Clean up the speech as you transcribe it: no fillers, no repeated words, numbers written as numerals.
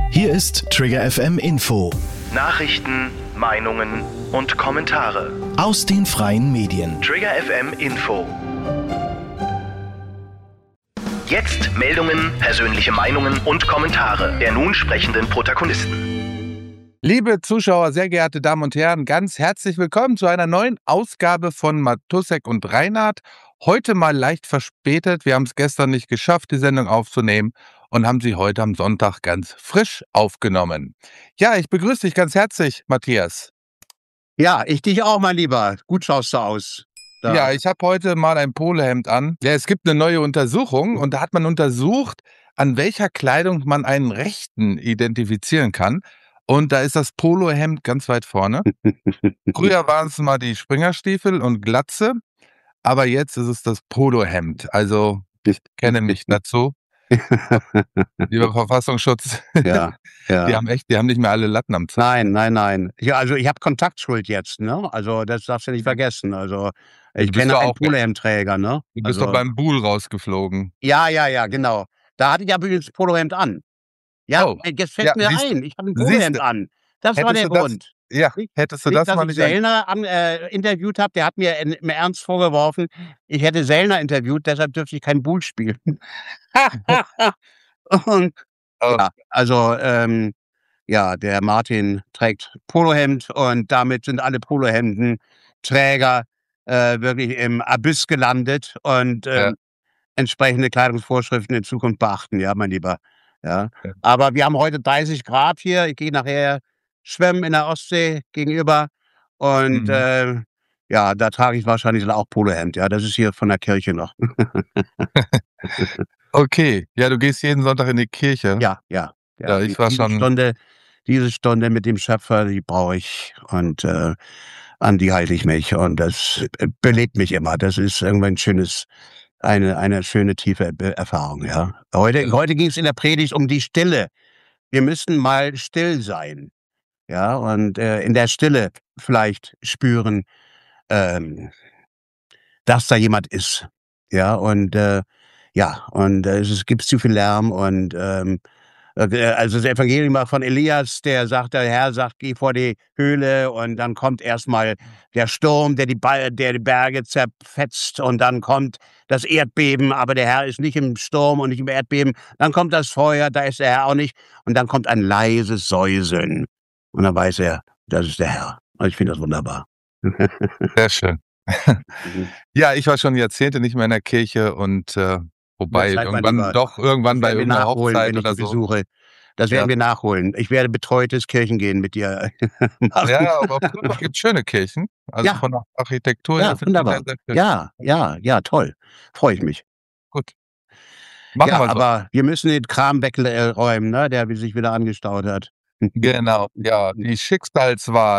Hier ist Trigger FM Info. Nachrichten, Meinungen und Kommentare aus den freien Medien. Trigger FM Info. Jetzt Meldungen, persönliche Meinungen und Kommentare der nun sprechenden Protagonisten. Liebe Zuschauer, sehr geehrte Damen und Herren, ganz herzlich willkommen zu einer neuen Ausgabe von Matussek und Reinhardt. Heute mal leicht verspätet. Wir haben es gestern nicht geschafft, die Sendung aufzunehmen und haben sie heute am Sonntag ganz frisch aufgenommen. Ja, ich begrüße dich ganz herzlich, Matthias. Ja, ich dich auch, mein Lieber. Gut schaust du aus. Da. Ja, ich habe heute mal ein Polohemd an. Ja, es gibt eine neue Untersuchung und da hat man untersucht, an welcher Kleidung man einen Rechten identifizieren kann. Und da ist das Polohemd ganz weit vorne. Früher waren es mal die Springerstiefel und Glatze, aber jetzt ist es das Polohemd. Also ich kenne mich dazu. Lieber Verfassungsschutz, Ja. die haben nicht mehr alle Latten am Zaun. Nein. Ja, also ich habe Kontaktschuld jetzt, ne? Also das darfst du nicht vergessen. Also ich bist kenne doch einen auch- Polohemdträger, ne? Du bist Also, doch beim Buhl rausgeflogen. ja, genau. Da hatte ich ja übrigens das Polohemd an. Ja, Oh. jetzt fällt Ja, mir siehst- ein, ich habe ein siehst Polohemd du, an. Das war hättest der du das- Grund. Ja, Nicht- hättest du Nicht, das dass mal ich nicht Sellner interviewt habe, der hat mir im Ernst vorgeworfen, ich hätte Sellner interviewt, deshalb dürfte ich kein Buhl spielen. Und Oh. ja, also ja, der Martin trägt Polohemd und damit sind alle Polohemdenträger wirklich im Abyss gelandet und Ja. entsprechende Kleidungsvorschriften in Zukunft beachten, ja, mein Lieber. Ja. Ja. Aber wir haben heute 30 Grad hier. Ich gehe nachher schwimmen in der Ostsee gegenüber und ja, da trage ich wahrscheinlich auch Polohemd. Ja, das ist hier von der Kirche noch. Okay, ja, du gehst jeden Sonntag in die Kirche. Ja. Ja, ich war Diese schon. diese Stunde mit dem Schöpfer, die brauche ich und an die halte ich mich und das belebt mich immer. Das ist irgendwann eine schöne, tiefe Erfahrung, ja. Heute ging es in der Predigt um die Stille. Wir müssen mal still sein, ja, und in der Stille vielleicht spüren, dass da jemand ist, ja, und es gibt zu viel Lärm und also das Evangelium war von Elias, der Herr sagt, geh vor die Höhle und dann kommt erstmal der Sturm, der die Berge zerfetzt und dann kommt das Erdbeben, aber der Herr ist nicht im Sturm und nicht im Erdbeben. Dann kommt das Feuer, da ist der Herr auch nicht und dann kommt ein leises Säuseln und dann weiß er, das ist der Herr. Und ich finde das wunderbar. Sehr schön. Ja, ich war schon Jahrzehnte nicht mehr in der Kirche und wobei Das seid mein Lieber. irgendwann bei werden wir irgendeiner nachholen, Hochzeit wenn ich oder dich so. besuche. Das Ja. werden wir nachholen. Ich werde betreutes Kirchengehen mit dir machen. Ja, aber es gibt schöne Kirchen. Also Ja. von der Architektur her Ja, finde ich die wunderbar. sehr, sehr schön. Ja, toll. Freue ich mich. Gut. Machen Ja, wir so. aber wir müssen den Kram wegräumen, ne, der sich wieder angestaut hat. Genau, ja, die Schicksalswahl.